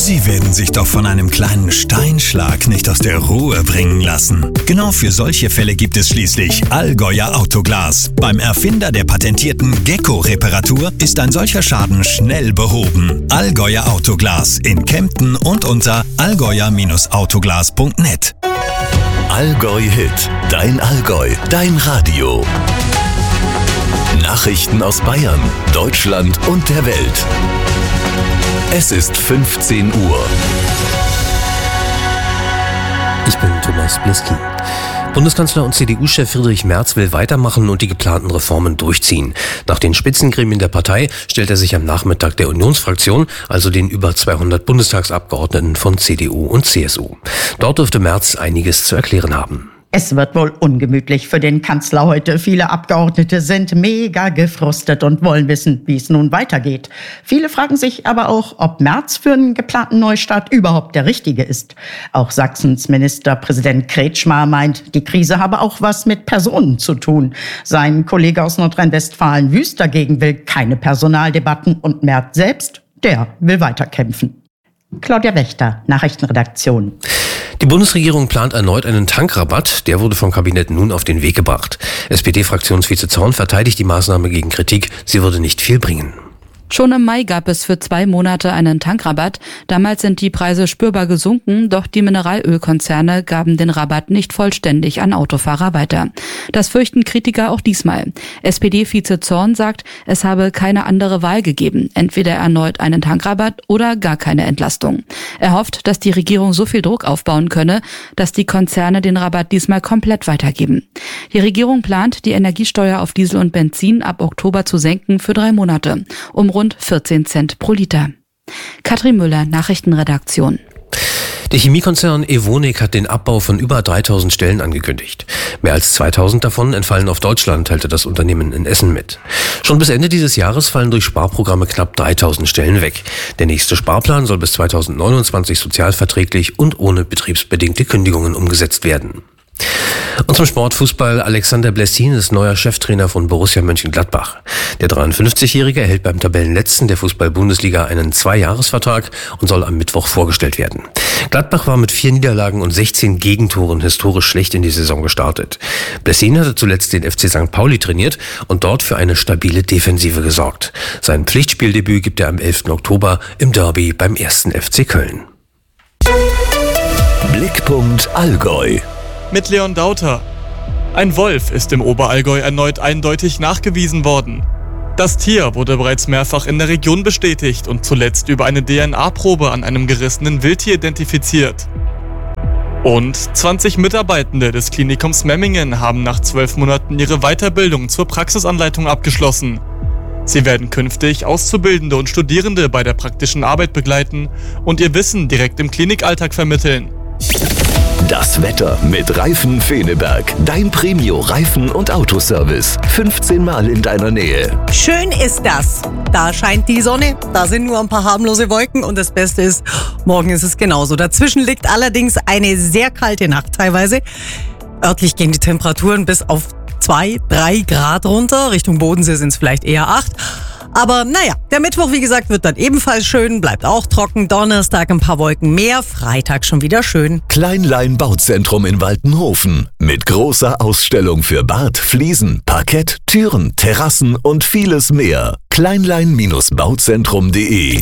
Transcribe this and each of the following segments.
Sie werden sich doch von einem kleinen Steinschlag nicht aus der Ruhe bringen lassen. Genau für solche Fälle gibt es schließlich Allgäuer Autoglas. Beim Erfinder der patentierten Gecko-Reparatur ist ein solcher Schaden schnell behoben. Allgäuer Autoglas in Kempten und unter allgäuer-autoglas.net. Allgäu Hit, dein Allgäu, dein Radio. Nachrichten aus Bayern, Deutschland und der Welt. Es ist 15 Uhr. Ich bin Thomas Bliski. Bundeskanzler und CDU-Chef Friedrich Merz will weitermachen und die geplanten Reformen durchziehen. Nach den Spitzengremien der Partei stellt er sich am Nachmittag der Unionsfraktion, also den über 200 Bundestagsabgeordneten von CDU und CSU. Dort dürfte Merz einiges zu erklären haben. Es wird wohl ungemütlich für den Kanzler heute. Viele Abgeordnete sind mega gefrustet und wollen wissen, wie es nun weitergeht. Viele fragen sich aber auch, ob Merz für einen geplanten Neustart überhaupt der Richtige ist. Auch Sachsens Ministerpräsident Kretschmer meint, die Krise habe auch was mit Personen zu tun. Sein Kollege aus Nordrhein-Westfalen Wüst dagegen will keine Personaldebatten und Merz selbst, der will weiterkämpfen. Claudia Wächter, Nachrichtenredaktion. Die Bundesregierung plant erneut einen Tankrabatt. Der wurde vom Kabinett nun auf den Weg gebracht. SPD-Fraktionsvize Zorn verteidigt die Maßnahme gegen Kritik. Sie würde nicht viel bringen. Schon im Mai gab es für 2 Monate einen Tankrabatt. Damals sind die Preise spürbar gesunken, doch die Mineralölkonzerne gaben den Rabatt nicht vollständig an Autofahrer weiter. Das fürchten Kritiker auch diesmal. SPD-Vize Zorn sagt, es habe keine andere Wahl gegeben. Entweder erneut einen Tankrabatt oder gar keine Entlastung. Er hofft, dass die Regierung so viel Druck aufbauen könne, dass die Konzerne den Rabatt diesmal komplett weitergeben. Die Regierung plant, die Energiesteuer auf Diesel und Benzin ab Oktober zu senken für 3 Monate, um rund 14 Cent pro Liter. Katrin Müller, Nachrichtenredaktion. Der Chemiekonzern Evonik hat den Abbau von über 3000 Stellen angekündigt. Mehr als 2000 davon entfallen auf Deutschland, teilte das Unternehmen in Essen mit. Schon bis Ende dieses Jahres fallen durch Sparprogramme knapp 3000 Stellen weg. Der nächste Sparplan soll bis 2029 sozialverträglich und ohne betriebsbedingte Kündigungen umgesetzt werden. Und zum Sportfußball. Alexander Blessin ist neuer Cheftrainer von Borussia Mönchengladbach. Der 53-Jährige erhält beim Tabellenletzten der Fußball-Bundesliga einen 2-Jahres-Vertrag und soll am Mittwoch vorgestellt werden. Gladbach war mit 4 Niederlagen und 16 Gegentoren historisch schlecht in die Saison gestartet. Blessin hatte zuletzt den FC St. Pauli trainiert und dort für eine stabile Defensive gesorgt. Sein Pflichtspieldebüt gibt er am 11. Oktober im Derby beim 1. FC Köln. Blickpunkt Allgäu. Mit Leon Dauter. Ein Wolf ist im Oberallgäu erneut eindeutig nachgewiesen worden. Das Tier wurde bereits mehrfach in der Region bestätigt und zuletzt über eine DNA-Probe an einem gerissenen Wildtier identifiziert. Und 20 Mitarbeitende des Klinikums Memmingen haben nach 12 Monaten ihre Weiterbildung zur Praxisanleitung abgeschlossen. Sie werden künftig Auszubildende und Studierende bei der praktischen Arbeit begleiten und ihr Wissen direkt im Klinikalltag vermitteln. Das Wetter mit Reifen Feneberg. Dein Premio-Reifen- und Autoservice. 15 Mal in deiner Nähe. Schön ist das. Da scheint die Sonne, da sind nur ein paar harmlose Wolken und das Beste ist, morgen ist es genauso. Dazwischen liegt allerdings eine sehr kalte Nacht teilweise. Örtlich gehen die Temperaturen bis auf 2-3 Grad runter. Richtung Bodensee sind es vielleicht eher 8. Aber naja, der Mittwoch, wie gesagt, wird dann ebenfalls schön, bleibt auch trocken. Donnerstag ein paar Wolken mehr, Freitag schon wieder schön. Kleinlein Bauzentrum in Waltenhofen. Mit großer Ausstellung für Bad, Fliesen, Parkett, Türen, Terrassen und vieles mehr. Kleinlein-bauzentrum.de.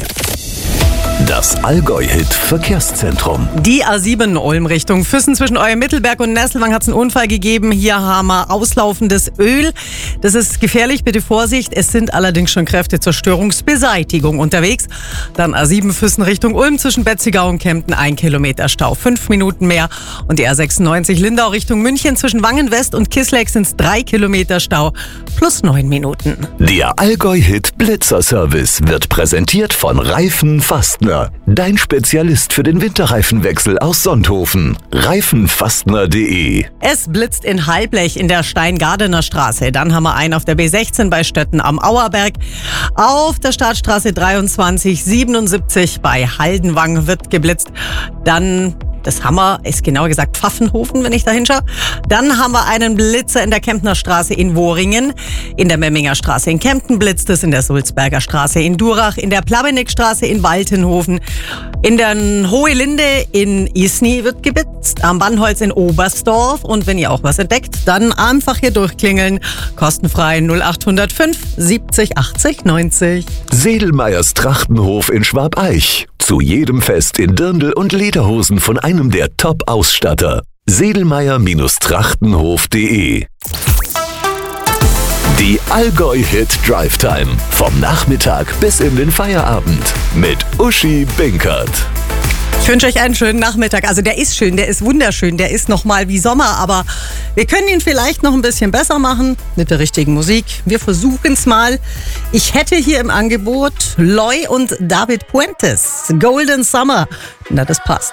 Das Allgäu-Hit-Verkehrszentrum. Die A7 Ulm Richtung Füssen zwischen Euer-Mittelberg und Nesselwang hat es einen Unfall gegeben. Hier haben wir auslaufendes Öl. Das ist gefährlich, bitte Vorsicht. Es sind allerdings schon Kräfte zur Störungsbeseitigung unterwegs. Dann A7 Füssen Richtung Ulm zwischen Betzigau und Kempten 1 Kilometer Stau, 5 Minuten mehr. Und die A96 Lindau Richtung München zwischen Wangen West und Kisleck sind es 3 Kilometer Stau plus 9 Minuten. Der Allgäu-Hit Blitzer-Service wird präsentiert von Reifen Fastner. Dein Spezialist für den Winterreifenwechsel aus Sonthofen. Reifenfastner.de. Es blitzt in Halblech in der Steingardener Straße. Dann haben wir einen auf der B16 bei Stötten am Auerberg. Auf der Startstraße 2377 bei Haldenwang wird geblitzt. Dann Das Hammer ist genauer gesagt Pfaffenhofen, wenn ich da hinschaue. Dann haben wir einen Blitzer in der Kemptner Straße in Wohringen. In der Memminger Straße in Kempten blitzt es, in der Sulzberger Straße in Durach, in der Plabenickstraße in Waltenhofen, in der Hohe Linde in Isny wird geblitzt, am Bannholz in Oberstdorf. Und wenn ihr auch was entdeckt, dann einfach hier durchklingeln. Kostenfrei 0805 70 80 90. Sedelmeyers Trachtenhof in Schwabeich. Zu jedem Fest in Dirndl und Lederhosen von einem der Top-Ausstatter. Sedelmeyer-Trachtenhof.de. Die Allgäu-Hit Drive Time. Vom Nachmittag bis in den Feierabend. Mit Uschi Binkert. Ich wünsche euch einen schönen Nachmittag. Also der ist schön, der ist wunderschön, der ist nochmal wie Sommer, aber wir können ihn vielleicht noch ein bisschen besser machen mit der richtigen Musik. Wir versuchen es mal. Ich hätte hier im Angebot Loy und David Puentes, Golden Summer. Na, das passt.